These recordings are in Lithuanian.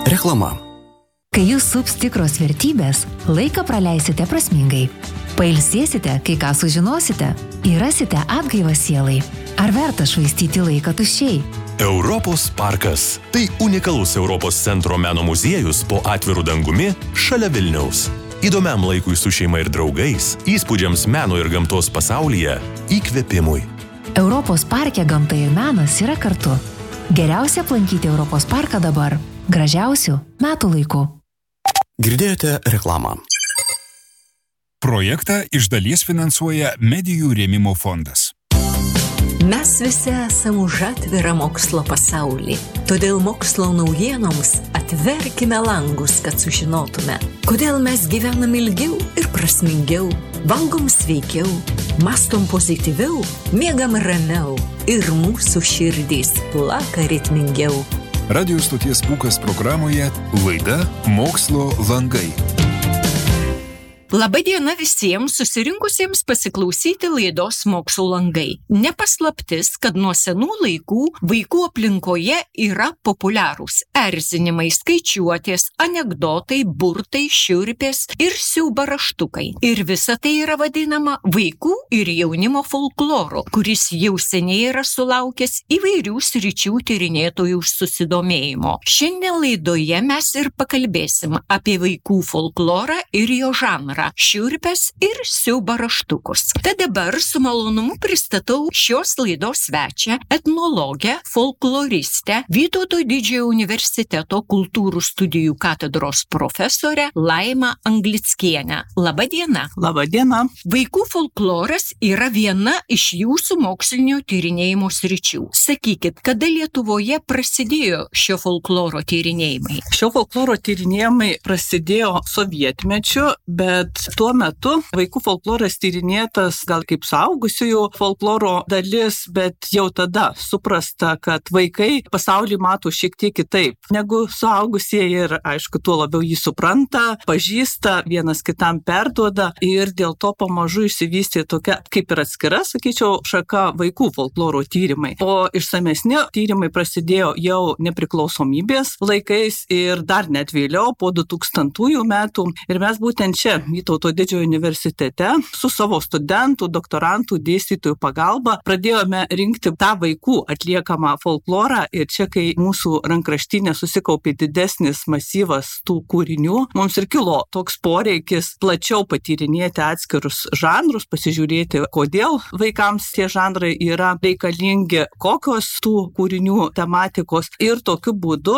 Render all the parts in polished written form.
Reklama. Kai jūs sups tikros vertybės, laiką praleisite prasmingai. Pailsėsite, kai ką sužinosite, ir rasite atgaivą sielai. Ar verta švaistyti laiką tuščiai? Europos parkas. Tai unikalus Europos centro meno muziejus po atviru dangumi šalia Vilniaus. Įdomiam laikui su šeima ir draugais, įspūdžiams meno ir gamtos pasaulyje, įkvėpimui. Europos parke gamta ir menas yra kartu. Geriausia aplankyti Europos parką dabar. Gražiausių metų laikų. Girdėjote reklamą. Projektą iš dalies finansuoja Medijų rėmimo fondas. Mes visi esame už atvirą mokslo pasaulį. Todėl mokslo naujienoms atverkime langus, kad sužinotume, kodėl mes gyvenam ilgiau ir prasmingiau, valgom sveikiau, mastom pozityviau, miegam ramiau ir mūsų širdys plaka ritmingiau. Radio stoties Pūkas programoje laida Mokslo langai. Labadiena visiems susirinkusiems pasiklausyti laidos Mokslo langai. Nepaslaptis, kad nuo senų laikų vaikų aplinkoje yra populiarūs erzinimai, skaičiuotės, anekdotai, burtai, šiurpės ir siaubaraštukai. Ir visa tai yra vadinama vaikų ir jaunimo folkloru, kuris jau seniai yra sulaukęs įvairių sričių tyrinėtojų susidomėjimo. Šiandien laidoje mes ir pakalbėsim apie vaikų folklorą ir jo žanrą. Šiurpės ir siaubaraštukus. Tad dabar su malonumu pristatau šios laidos svečią, etnologę, folkloristę, Vytauto Didžiojo universiteto kultūrų studijų katedros profesorę Laimą Anglickienę. Labadiena. Labadiena. Vaikų folkloras yra viena iš jūsų mokslinio tyrinėjimo sričių. Sakykit, kada Lietuvoje prasidėjo šio folkloro tyrinėjimai? Šio folkloro tyrinėjimai prasidėjo sovietmečiu, bet tuo metu vaikų folkloras tyrinėtas gal kaip suaugusiųjų folkloro dalis, bet jau tada suprasta, kad vaikai pasaulį mato šiek tiek kitaip negu suaugusieji ir, aišku, tuo labiau jį supranta, pažįsta, vienas kitam perduoda ir dėl to pamažu išsivystė tokia kaip ir atskira, sakyčiau, šaka vaikų folkloro tyrimai. O išsamesni tyrimai prasidėjo jau nepriklausomybės laikais ir dar net vėliau po 2000 metų ir mes būtent čia Vytauto Didžiojo universitete su savo studentų, doktorantų, dėstytojų pagalba pradėjome rinkti tą vaikų atliekamą folklorą ir čia, kai mūsų rankraštinė susikaupė didesnis masyvas tų kūrinių, mums ir kilo toks poreikis plačiau patyrinėti atskirus žanrus, pasižiūrėti, kodėl vaikams tie žanrai yra reikalingi, kokios tų kūrinių tematikos ir tokiu būdu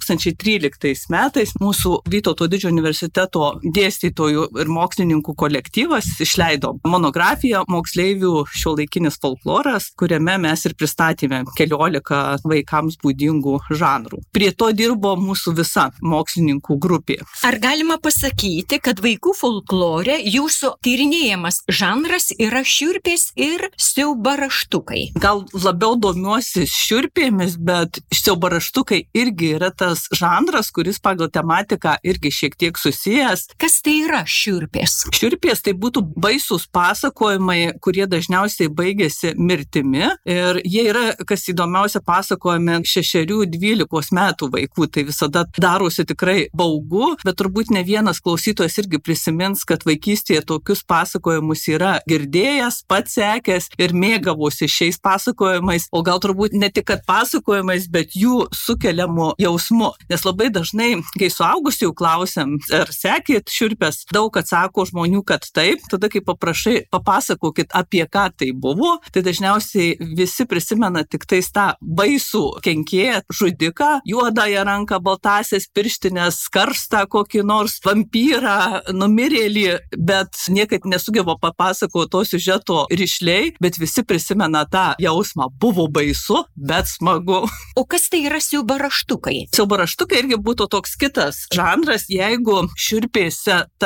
2013 metais mūsų Vytauto Didžiojo universiteto dėstytojų ir mokslininkų kolektyvas išleido monografiją Moksleivių šiuolaikinis folkloras, kuriame mes ir pristatėme 14 vaikams būdingų žanrų. Prie to dirbo mūsų visa mokslininkų grupė. Ar galima pasakyti, kad vaikų folklore jūsų tyrinėjamas žanras yra šiurpės ir siaubaraštukai? Gal labiau domiuosi šiurpėmis, bet siaubaraštukai irgi yra tas žanras, kuris pagal tematiką irgi šiek tiek susijęs. Kas tai yra šiurpės? Šiurpės tai būtų baisūs pasakojimai, kurie dažniausiai baigėsi mirtimi ir jie yra, kas įdomiausia, pasakojami 6-12 metų vaikų, tai visada darosi tikrai baugu, bet turbūt ne vienas klausytojas irgi prisimins, kad vaikystėje tokius pasakojimus yra girdėjęs, pats sekęs ir mėgavosi šiais pasakojimais, o gal turbūt ne tik kad pasakojimais, bet jų sukeliamu jausmu, nes labai dažnai, kai suaugusių klausiam, ar sekėt šiurpės, daug atsako žmonių, kad taip, tada kai paprašai, papasakokit apie ką tai buvo, tai dažniausiai visi prisimena tik tais tą baisų kenkėją, žudiką, juodąją ranką, baltasias pirštinės, karstą kokį nors vampyrą, numirėlį, bet niekad nesugeba papasakoti to siužeto rišliai, bet visi prisimena tą jausmą, buvo baisu, bet smagu. O kas tai yra siaubaraštukai? Siaubaraštukai irgi būtų toks kitas žanras, jeigu šiurpėse ta mirtis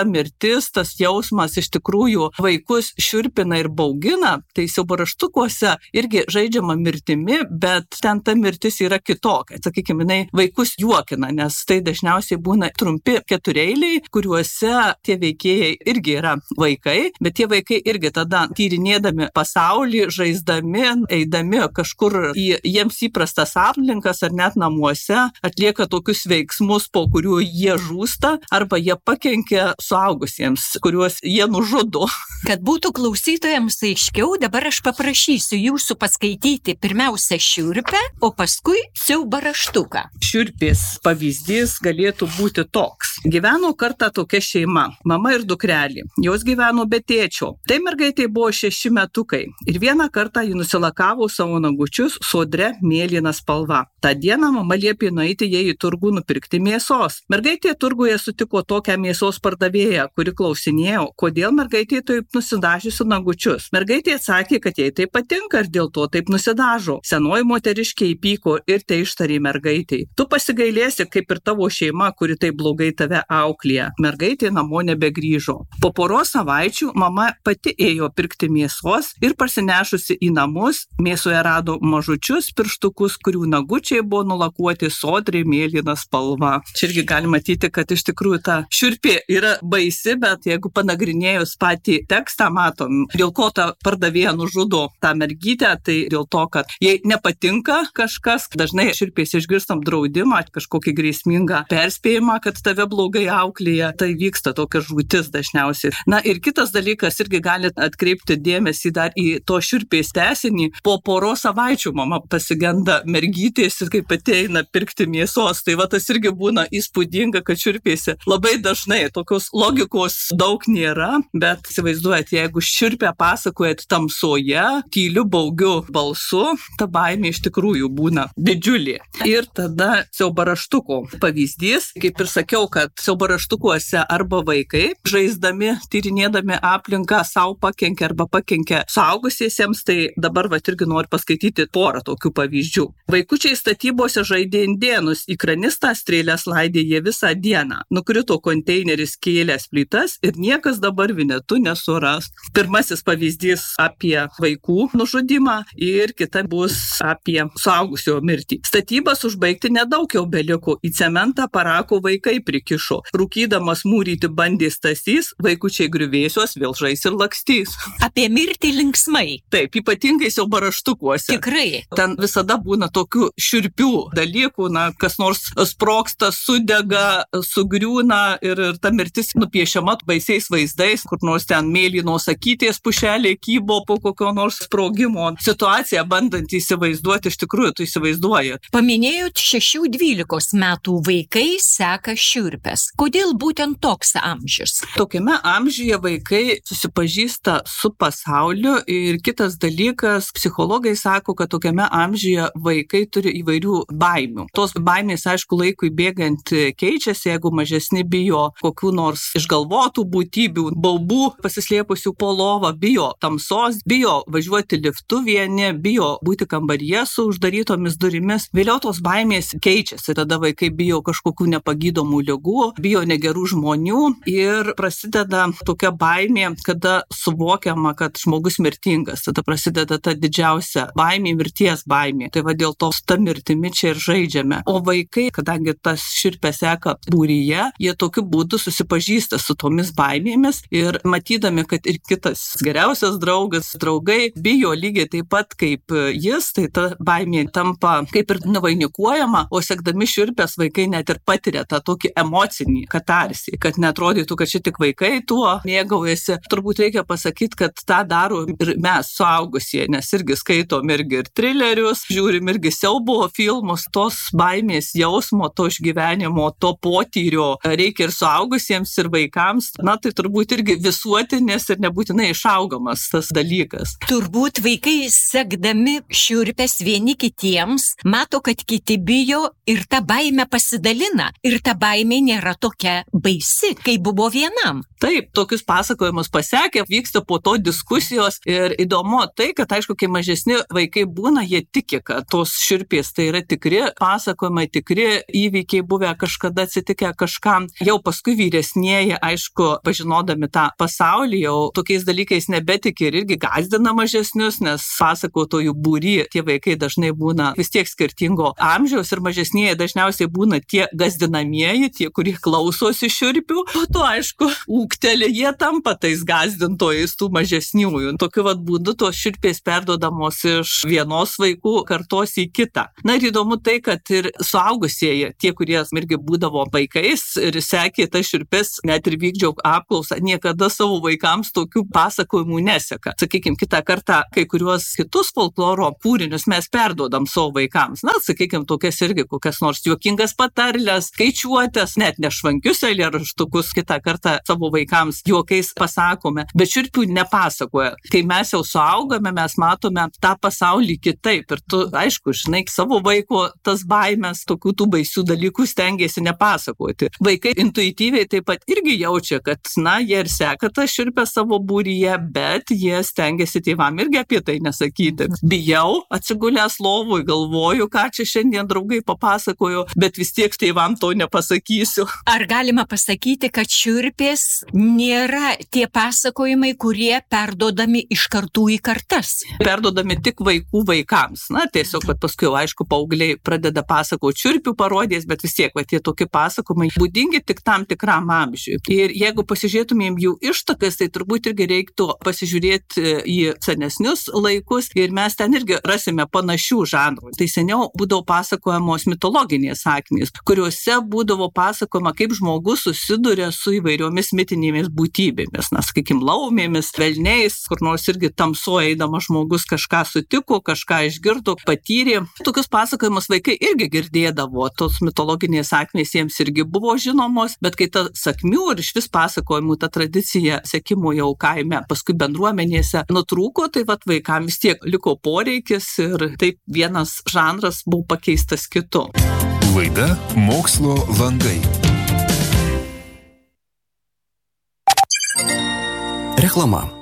mirtis, tas jausmas iš tikrųjų vaikus šiurpina ir baugina, tai siaubo raštukuose irgi žaidžiama mirtimi, bet ten ta mirtis yra kitokia. Sakykime, jinai vaikus juokina, nes tai dažniausiai būna trumpi ketureiliai, kuriuose tie veikėjai irgi yra vaikai, bet tie vaikai irgi tada tyrinėdami pasaulį, žaisdami, eidami kažkur į jiems įprastas aplinkas ar net namuose, atlieka tokius veiksmus, po kurių jie žūsta arba jie pakenkia suaugusiems, kuriuos jie nužudo. Kad būtų klausytojams aiškiau, dabar aš paprašysiu jūsų paskaityti pirmiausia šiurpę, o paskui siaubo raštuką. Šiurpės pavyzdys galėtų būti toks. Gyveno kartą tokia šeima, mama ir dukrelė. Jos gyveno be tėčio. Tai mergaitė buvo 6 metukai ir vieną kartą ji nusilakavo savo nagučius sodre mėlyna spalva. Ta diena mama liepė nueiti jai į turgų nupirkti mėsos. Mergaitė turguje sutiko tokią mėsos pardavėją, kuri klausinėjo, kodėl mergaitė taip nusidažiusi nagučius. Mergaitė atsakė, kad jai tai patinka ir dėl to taip nusidažo. Senoji moteriškė įpyko ir tai ištarė mergaitei. Tu pasigailėsi, kaip ir tavo šeima, kuri taip blogai tave auklėja. Mergaitė namo nebegrįžo. Po poros savaičių mama pati ėjo pirkti mėsos ir parsinešusi į namus, mėsoje rado mažučius pirštukus, kurių nagučiai buvo nulakuoti sodriai mėlyna spalva. Čia irgi galima matyti, kad iš tikrųjų ta šiurpė yra baisi, bet jeigu panagrinėjus patį tekstą, matom, dėl ko ta pardavėja nužudo tą mergytę, tai dėl to, kad jai nepatinka kažkas, dažnai šiurpės išgirstam draudimą, kažkokį grėsmingą perspėjimą, kad tave blogai auklėja, tai vyksta tokia žūtis dažniausiai. Na ir kitas dalykas, irgi gali atkreipti dėmesį dar į to šiurpės tęsinį. Po poros savaičių mama pasigenda mergytės ir kaip ateina pirkti mėsos. Tai va tas irgi būna įspūdinga, kad šiurpėse labai dažnai tokios logikos daug nėra, bet įsivaizduojat, jeigu šiurpę pasakojat tamsoje, tyliu baugiu balsu, ta baimė iš tikrųjų būna didžiulė. Ir tada siaubo raštuko pavyzdys, kaip ir sakiau, kad siaubo raštukuose arba vaikai, žaisdami, tyrinėdami aplinką, savo pakenkia arba pakenkia suaugusiesiems, tai dabar irgi noriu paskaityti porą tokių pavyzdžių. Vaikučiai statybose žaidė indėnus, į kranistą strėlės laidė jie visą dieną. Nukrito konteineris kėlęs plytas ir niekas dabar vinetu nesuras. Pirmasis pavyzdys apie vaikų nužudimą ir kita bus apie suaugusio mirtį. Statybas užbaigti nedaug jau beliko, į cementą parako vaikai prikišo. Rūkydamas mūryti bandė Stasys, vaikučiai griuvėsios vėl žais ir lakstys. Apie mirtį linksmai. Taip, ypatingai siaubo raštukuose. Tikrai. Ten visada būna tokių šiurpių dalykų, kas nors sprogsta, sudega, sugriūna ir ta mirtis nupiešiama baisiais vaizdais, kur nors ten mėlynos akytės pušelė kybo po kokio nors sprogimo. Situaciją bandant įsivaizduoti, iš tikrųjų tu įsivaizduoji. Paminėjot 6-12 metų vaikai seka šiurpes. Kodėl būtent toks amžius? Tokiame amžiuje vaikai susipažįsta su pasauliu ir kitas dalykas, psichologai sako, kad tokiame amžiuje vaikai turi įvairių baimių. Tos baimės, aišku, laikui bėgant keičiasi, jeigu mažesni bijo kokių nors išgalvotų būtybių, baubų pasislėpusių po lovą, bijo tamsos, bijo važiuoti liftu vieni, bijo būti kambaryje su uždarytomis durimis. Vėliau tos baimės keičiasi, tada vaikai bijo kažkokių nepagydomų ligų, bijo negerų žmonių ir prasideda tokia baimė, kada suvokiama, kad žmogus mirtingas, tada prasideda ta didžiausia baimė, mirties baimė. Tai va dėl to ta mirtimi čia ir žaidžiame. O vaikai, kadangi tas šiurpė seka būryje, jie tokiu būdu susipažįsta su tomis baimėmis ir matydami, kad ir kitas geriausias draugai bijo lygiai taip pat kaip jis, tai ta baimė tampa kaip ir nuvainikuojama, o sekdami šiurpės vaikai net ir patiria tą tokį emocinį katarsį, kad neatrodytų, kad čia tik vaikai tuo mėgaujasi. Turbūt reikia pasakyti, kad tą daro ir mes suaugusieji, nes irgi skaitom irgi ir trilerius, žiūrim irgi siaubo filmus, tos baimės jausmo, to išgyvenimo, to potyrio reikia ir suaugusiems, ir vaikams. Na, tai turbūt irgi visuotinės ir nebūtinai išaugamas tas dalykas. Turbūt vaikai sekdami šiurpės vieni kitiems, mato, kad kiti bijo ir ta baimė pasidalina. Ir ta baimė nėra tokia baisi, kaip buvo vienam. Taip, tokius pasakojimus pasekė, vyksta po to diskusijos ir įdomu tai, kad aišku, kai mažesni vaikai būna, jie tiki, kad tos šiurpės tai yra tikri pasakojimai, tikri įvykiai buvę kažkada atsitikę kažkam. Jau paskui vyresnieji, aišku, aišku, pažinodami tą pasaulį, jau tokiais dalykais nebetiki ir irgi gąsdina mažesnius, nes pasakotojų būry tie vaikai dažnai būna vis tiek skirtingo amžiaus ir mažesnieji dažniausiai būna tie gąsdinamieji, tie, kurie klausosi šiurpių. Po to, aišku, ūgtelė, jie tampa tais gąsdintojais tų mažesniųjų. Tokiu vat būdu tos šiurpės perduodamos iš vienos vaikų kartos į kitą. Na ir įdomu tai, kad ir suaugusieji, tie, kurie irgi būdavo vaikais ir sekė tas šiurpės, net ir vykdžiau apklausą, niekada savo vaikams tokių pasakojimų neseka. Sakykime, kitą kartą kai kuriuos kitus folkloro kūrinius mes perduodam savo vaikams. Na, sakykime, tokias irgi kokias nors juokingas patarlės, skaičiuotės, net nešvankius eilėraštukus kitą kartą savo vaikams juokais pasakome, bet šiurpių nepasakoja. Kai mes jau suaugame, mes matome tą pasaulį kitaip ir tu, aišku, žinai, savo vaiko tas baimės, tokių tų baisių dalykų stengiasi nepasakoti. Vaikai intuityviai taip pat irgi jaučia, kad, na, jie ir seka tą šiurpę savo būryje, bet jie stengiasi tėvam irgi apie tai nesakyti. Bijau, atsigulęs lovoj, galvoju, ką čia šiandien draugai papasakojo, bet vis tiek tėvam to nepasakysiu. Ar galima pasakyti, kad šiurpės nėra tie pasakojimai, kurie perdodami iš kartų į kartas? Perdodami tik vaikų vaikams. Na, tiesiog, kad paskui, aišku, paaugliai pradeda pasakoti šiurpių parodijas, bet vis tiek, tie tokie pasakojimai būdingi tik tam tikram amžiui. Ir jeigu pasižiūrėtumėm jų ištakas, tai turbūt irgi reiktų pasižiūrėti į senesnius laikus ir mes ten irgi rasime panašių žanrų. Tai seniau būdavo pasakojamos mitologinės sakmės, kuriuose būdavo pasakojama, kaip žmogus susiduria su įvairiomis mitinėmis būtybėmis. Na, sakykime, laumėmis, velniais, kur nors irgi tamsoje eidamas žmogus kažką sutiko, kažką išgirdo, patyrė. Tokius pasakojimus vaikai irgi girdėdavo. Tos mitologinės sakmės jiems irgi buvo žinomos, bet kai ta sakmių ir išvis pasakojimų ta tradicija sekimo jau kaime, paskui bendruomenėse nutrūko, tai vaikams vis tiek liko poreikis ir taip vienas žanras buvo pakeistas kitu. Laida Mokslo langai. Reklama.